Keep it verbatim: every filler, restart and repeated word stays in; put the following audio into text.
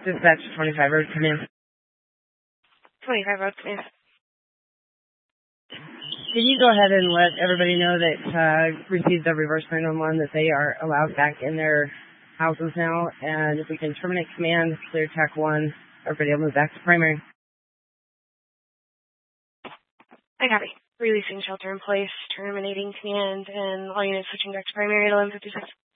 Dispatch twenty-five road, come in. twenty-five road, come in. Can you go ahead and let everybody know that uh, received the reverse nine one one that they are allowed back in their houses now, and if we can terminate command, clear tac one, everybody will move back to primary. I copy. Releasing shelter in place, terminating command, and all units switching back to primary at eleven fifty-six.